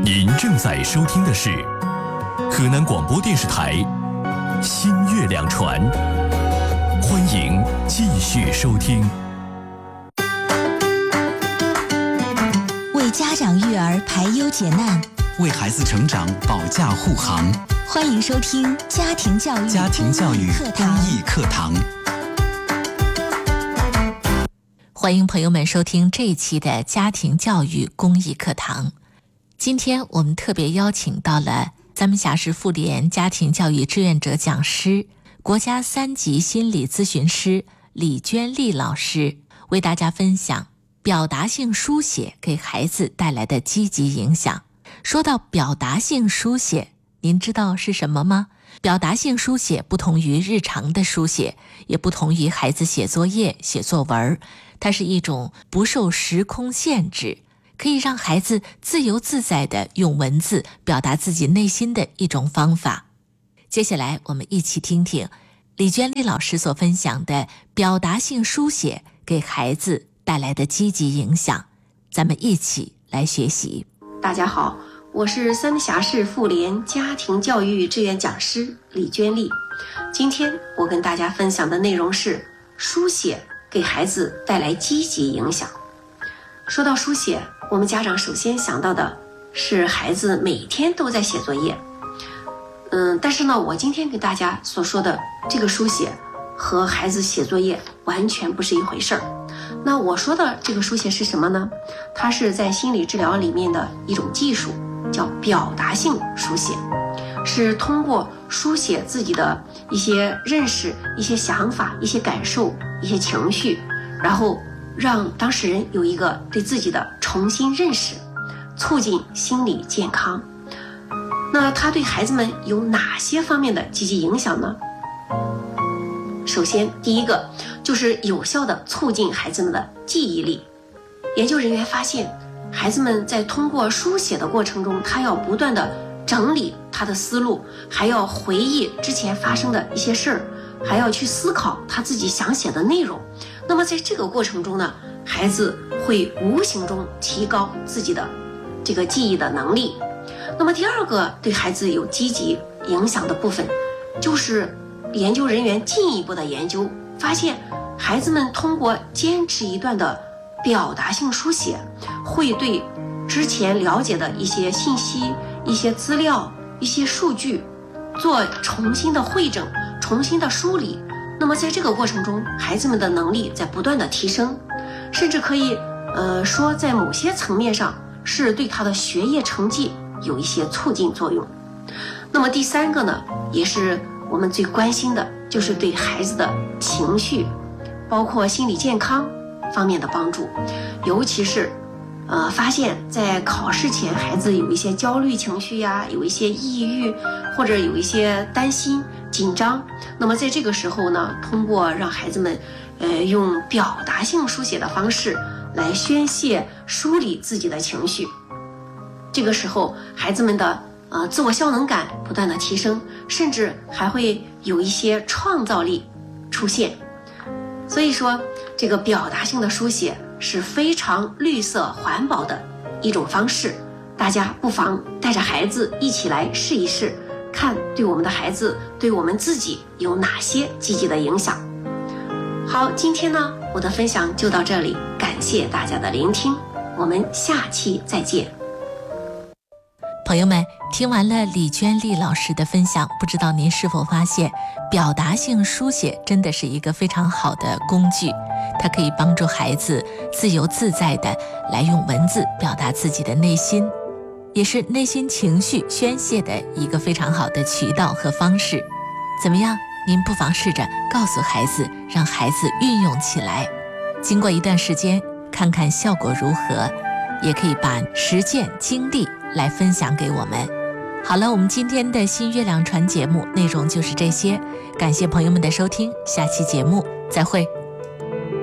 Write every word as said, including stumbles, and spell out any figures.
您正在收听的是河南广播电视台新月亮传，欢迎继续收听。 为家长育儿排忧解难， 为孩子成长保驾护航。 欢迎收听家庭教育家庭教育公益课堂。 欢迎朋友们收听这一期的家庭教育公益课堂。今天我们特别邀请到了三门峡市妇联家庭教育志愿者讲师、国家三级心理咨询师李娟丽老师，为大家分享表达性书写给孩子带来的积极影响。说到表达性书写，您知道是什么吗？表达性书写不同于日常的书写，也不同于孩子写作业、写作文，它是一种不受时空限制，可以让孩子自由自在地用文字表达自己内心的一种方法。接下来我们一起听听李娟丽老师所分享的表达性书写给孩子带来的积极影响，咱们一起来学习。 大家好，我是三门峡市妇联家庭教育志愿讲师李娟丽。今天我跟大家分享的内容是书写给孩子带来积极影响。说到书写，我们家长首先想到的是孩子每天都在写作业。嗯，但是呢，我今天给大家所说的这个书写和孩子写作业完全不是一回事儿。那我说的这个书写是什么呢？它是在心理治疗里面的一种技术，叫表达性书写，是通过书写自己的一些认识、一些想法、一些感受、一些情绪，然后让当事人有一个对自己的重新认识，促进心理健康。那它对孩子们有哪些方面的积极影响呢？首先，第一个就是有效地促进孩子们的记忆力。研究人员发现，孩子们在通过书写的过程中，他要不断地整理他的思路，还要回忆之前发生的一些事儿，还要去思考他自己想写的内容。那么在这个过程中呢，孩子会无形中提高自己的这个记忆的能力。那么第二个对孩子有积极影响的部分，就是研究人员进一步的研究发现，孩子们通过坚持一段的表达性书写，会对之前了解的一些信息、一些资料、一些数据做重新的汇整、重新的梳理。那么在这个过程中，孩子们的能力在不断的提升，甚至可以呃说在某些层面上是对他的学业成绩有一些促进作用。那么第三个呢，也是我们最关心的，就是对孩子的情绪，包括心理健康方面的帮助。尤其是呃，发现在考试前孩子有一些焦虑情绪呀，有一些抑郁，或者有一些担心紧张，那么在这个时候呢，通过让孩子们呃用表达性书写的方式来宣泄梳理自己的情绪，这个时候孩子们的呃自我效能感不断的提升，甚至还会有一些创造力出现。所以说这个表达性的书写是非常绿色环保的一种方式，大家不妨带着孩子一起来试一试，看对我们的孩子、对我们自己有哪些积极的影响。好，今天呢，我的分享就到这里，感谢大家的聆听，我们下期再见。 朋友们，听完了李娟丽老师的分享，不知道您是否发现，表达性书写真的是一个非常好的工具，它可以帮助孩子自由自在地来用文字表达自己的内心，也是内心情绪宣泄的一个非常好的渠道和方式。怎么样？您不妨试着告诉孩子，让孩子运用起来。经过一段时间，看看效果如何，也可以把实践经历来分享给我们。好了，我们今天的新月亮传节目内容就是这些，感谢朋友们的收听，下期节目再会。